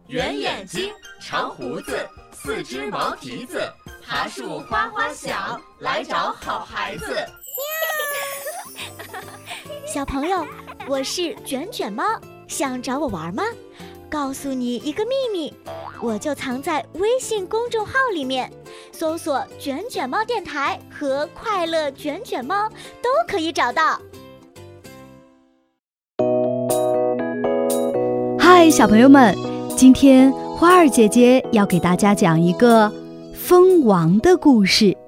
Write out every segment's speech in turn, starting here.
圆眼睛，长胡子，四只毛蹄子，爬树哗哗响，来找好孩子。 小朋友，我是卷卷猫，想找我玩吗？告诉你一个秘密，我就藏在微信公众号里面，搜索卷卷猫电台和快乐卷卷猫都可以找到。 嗨，小朋友们，今天花儿姐姐要给大家讲一个蜂王的故事。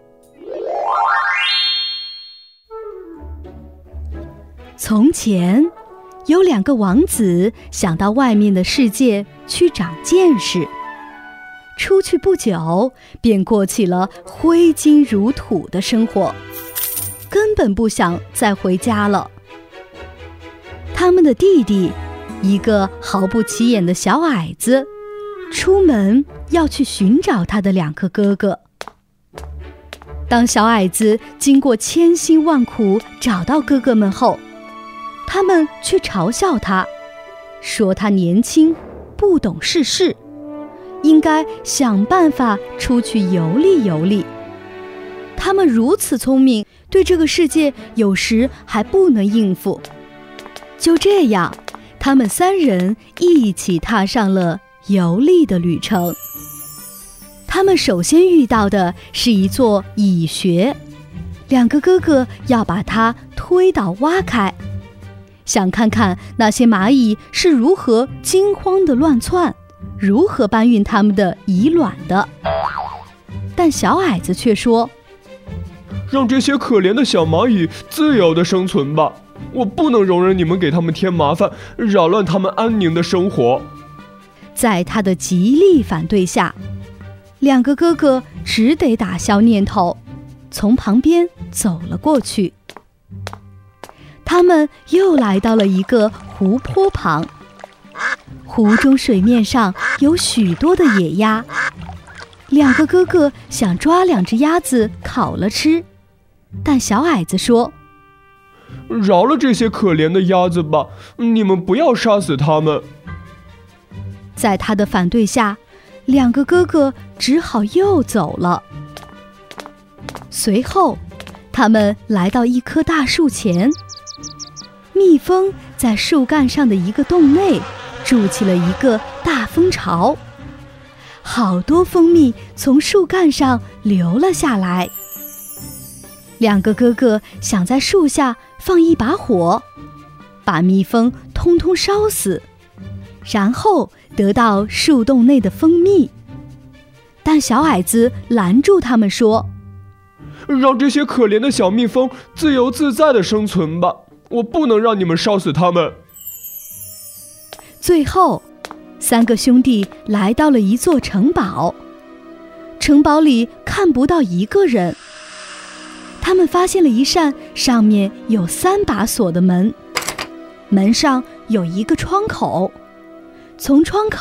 从前有两个王子想到外面的世界去长见识，出去不久便过起了挥金如土的生活，根本不想再回家了。他们的弟弟，一个毫不起眼的小矮子，出门要去寻找他的两个哥哥。当小矮子经过千辛万苦找到哥哥们后，他们却嘲笑他，说他年轻不懂世事，应该想办法出去游历游历。他们如此聪明，对这个世界有时还不能应付。就这样，他们三人一起踏上了游历的旅程。他们首先遇到的是一座蚁穴，两个哥哥要把它推倒挖开，想看看那些蚂蚁是如何惊慌地乱窜，如何搬运他们的蚁卵的。但小矮子却说， 让这些可怜的小蚂蚁自由地生存吧，我不能容忍你们给他们添麻烦，扰乱他们安宁的生活。 在他的极力反对下，两个哥哥只得打消念头，从旁边走了过去。他们又来到了一个湖泊旁，湖中水面上有许多的野鸭，两个哥哥想抓两只鸭子烤了吃，但小矮子说， 饶了这些可怜的鸭子吧，你们不要杀死它们。 在他的反对下，两个哥哥只好又走了。随后，他们来到一棵大树前，蜜蜂在树干上的一个洞内筑起了一个大蜂巢，好多蜂蜜从树干上流了下来。两个哥哥想在树下放一把火，把蜜蜂通通烧死，然后得到树洞内的蜂蜜。但小矮子拦住他们说， 让这些可怜的小蜜蜂自由自在地生存吧，我不能让你们烧死它们。 最后，三个兄弟来到了一座城堡，城堡里看不到一个人。他们发现了一扇上面有3把锁的门，门上有一个窗口，从窗口